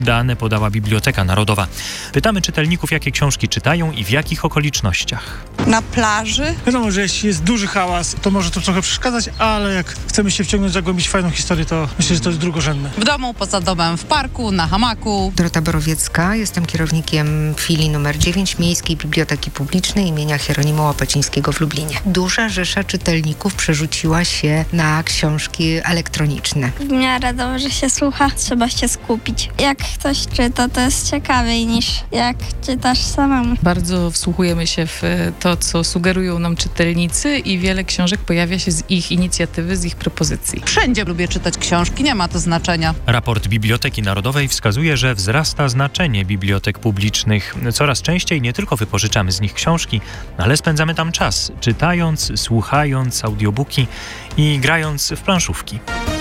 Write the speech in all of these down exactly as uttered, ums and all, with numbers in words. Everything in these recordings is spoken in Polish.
Dane podała Biblioteka Narodowa. Pytamy czytelników, jakie książki czytają i w jakich okolicznościach. Na plaży? Wiadomo, że jeśli jest duży hałas, to może to trochę przeszkadzać, ale jak chcemy się wciągnąć, zagłębić fajną historię, to myślę, że to jest drugorzędne. W domu, poza domem, w parku, na hamaku. Dorota Borowiecka, jestem kierownikiem filii numer dziewięć Miejskiej Biblioteki Publicznej imienia Hieronima Łapacińskiego w Lublinie. Duża rzesza czytelników przerzuciła się na książki elektroniczne. W miarę dobrze się słucha, trzeba się skupić. Jak ktoś czyta, to jest ciekawiej niż jak czytasz samemu. Bardzo wsłuchujemy się w to, co sugerują nam czytelnicy i wiele książek pojawia się z ich inicjatywy, z ich propozycji. Wszędzie lubię czytać książki, nie ma to znaczenia. Raport Biblioteki Narodowej wskazuje, że wzrasta znaczenie bibliotek publicznych. Coraz częściej nie tylko wypożyczamy z nich książki, ale spędzamy tam czas, czytając, słuchając audiobooki i grając w planszówki.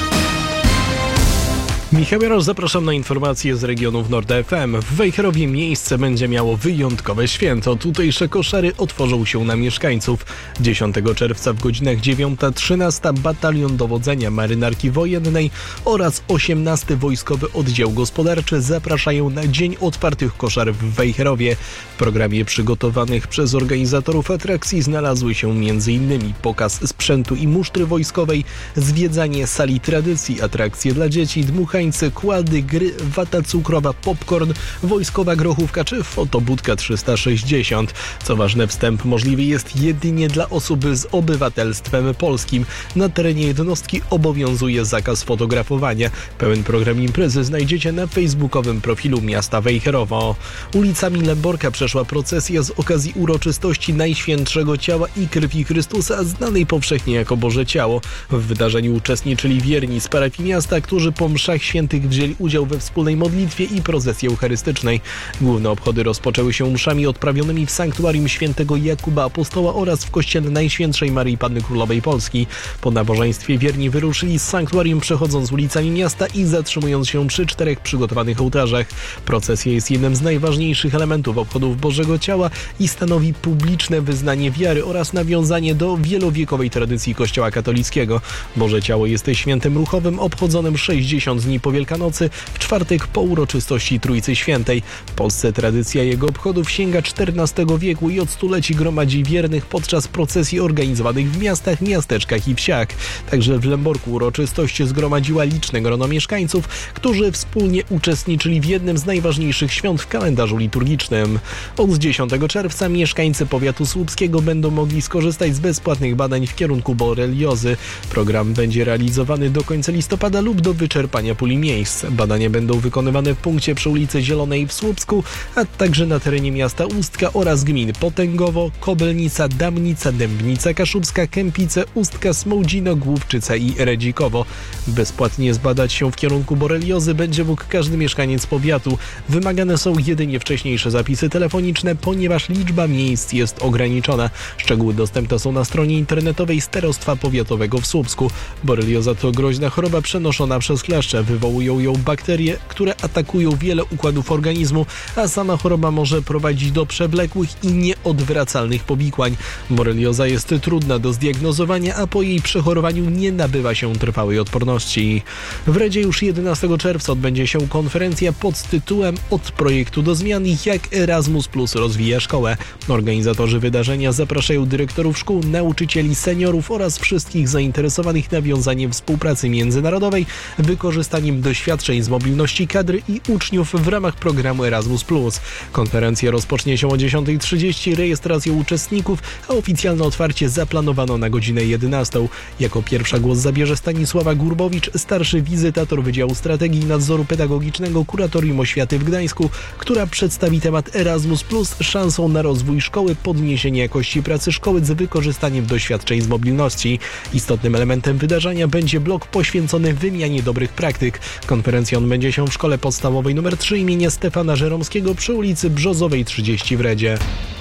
Michał Jarosz, zapraszam na informacje z regionów Nord F M. W Wejherowie miejsce będzie miało wyjątkowe święto. Tutejsze koszary otworzą się na mieszkańców. dziesiątego czerwca w godzinach dziewiąta trzynaста Batalion Dowodzenia Marynarki Wojennej oraz osiemnasty Wojskowy Oddział Gospodarczy zapraszają na Dzień Otwartych Koszar w Wejherowie. W programie przygotowanych przez organizatorów atrakcji znalazły się m.in. pokaz sprzętu i musztry wojskowej, zwiedzanie sali tradycji, atrakcje dla dzieci, dmuchanie, kłady, gry, wata cukrowa, popcorn, wojskowa grochówka czy fotobudka trzysta sześćdziesiąt. Co ważne, wstęp możliwy jest jedynie dla osób z obywatelstwem polskim. Na terenie jednostki obowiązuje zakaz fotografowania. Pełen program imprezy znajdziecie na facebookowym profilu miasta Wejherowo. Ulicami Lęborka przeszła procesja z okazji uroczystości Najświętszego Ciała i Krwi Chrystusa, znanej powszechnie jako Boże Ciało. W wydarzeniu uczestniczyli wierni z parafii miasta, którzy po mszach świętych wzięli udział we wspólnej modlitwie i procesji eucharystycznej. Główne obchody rozpoczęły się mszami odprawionymi w sanktuarium świętego Jakuba Apostoła oraz w kościele Najświętszej Maryi Panny Królowej Polski. Po nabożeństwie wierni wyruszyli z sanktuarium, przechodząc ulicami miasta i zatrzymując się przy czterech przygotowanych ołtarzach. Procesja jest jednym z najważniejszych elementów obchodów Bożego Ciała i stanowi publiczne wyznanie wiary oraz nawiązanie do wielowiekowej tradycji Kościoła katolickiego. Boże Ciało jest świętem ruchowym obchodzonym sześćdziesiąt dni po Wielkanocy, w czwartek po uroczystości Trójcy Świętej. W Polsce tradycja jego obchodów sięga czternastego wieku i od stuleci gromadzi wiernych podczas procesji organizowanych w miastach, miasteczkach i wsiach. Także w Lęborku uroczystość zgromadziła liczne grono mieszkańców, którzy wspólnie uczestniczyli w jednym z najważniejszych świąt w kalendarzu liturgicznym. Od dziesiątego czerwca mieszkańcy powiatu słupskiego będą mogli skorzystać z bezpłatnych badań w kierunku boreliozy. Program będzie realizowany do końca listopada lub do wyczerpania puli miejsc. Badania będą wykonywane w punkcie przy ulicy Zielonej w Słupsku, a także na terenie miasta Ustka oraz gmin Potęgowo, Kobylnica, Damnica, Dębnica Kaszubska, Kępice, Ustka, Smołdzino, Główczyca i Redzikowo. Bezpłatnie zbadać się w kierunku boreliozy będzie mógł każdy mieszkaniec powiatu. Wymagane są jedynie wcześniejsze zapisy telefoniczne, ponieważ liczba miejsc jest ograniczona. Szczegóły dostępne są na stronie internetowej Starostwa Powiatowego w Słupsku. Borelioza to groźna choroba przenoszona przez kleszcze. Wywołują ją bakterie, które atakują wiele układów organizmu, a sama choroba może prowadzić do przewlekłych i nieodwracalnych powikłań. Borelioza jest trudna do zdiagnozowania, a po jej przechorowaniu nie nabywa się trwałej odporności. W Redzie już jedenastego czerwca odbędzie się konferencja pod tytułem Od projektu do zmian, jak Erasmus Plus rozwija szkołę. Organizatorzy wydarzenia zapraszają dyrektorów szkół, nauczycieli, seniorów oraz wszystkich zainteresowanych nawiązaniem współpracy międzynarodowej, wykorzystaniem doświadczeń z mobilności kadry i uczniów w ramach programu Erasmus plus. Konferencja rozpocznie się o dziesiątej trzydzieści rejestracją uczestników, a oficjalne otwarcie zaplanowano na godzinę jedenastą. Jako pierwsza głos zabierze Stanisława Gurbowicz, starszy wizytator Wydziału Strategii i Nadzoru Pedagogicznego Kuratorium Oświaty w Gdańsku, która przedstawi temat Erasmus plus, szansą na rozwój szkoły, podniesienie jakości pracy szkoły z wykorzystaniem doświadczeń z mobilności. Istotnym elementem wydarzenia będzie blok poświęcony wymianie dobrych praktyk. Konferencja odbędzie się w Szkole Podstawowej nr trzy imienia Stefana Żeromskiego przy ulicy Brzozowej trzydzieści w Redzie.